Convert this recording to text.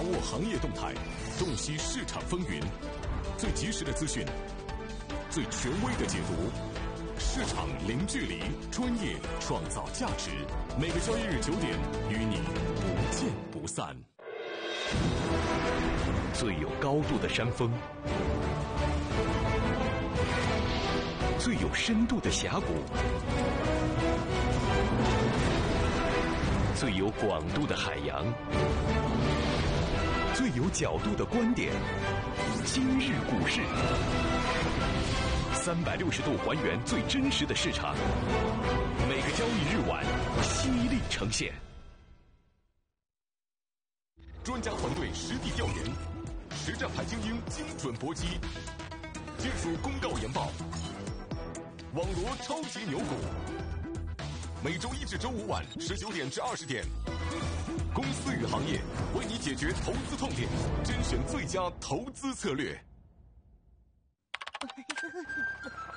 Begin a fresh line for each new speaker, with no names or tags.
握行业动态，洞悉市场风云，最及时的资讯，最权威的解读。市场零距离，专业创造价值。每个交易日9点，与你不见不散。最有高度的山峰，最有深度的峡谷，最有广度的海洋，最有角度的观点。今日股市，360度还原最真实的市场，每个交易日晚犀利呈现。专家团队实地调研，实战派精英精准搏击，技术公告研报，网罗超级牛股。每周1至周5晚19点至20点，公司与行业为你解决投资痛点，甄选最佳投资策略。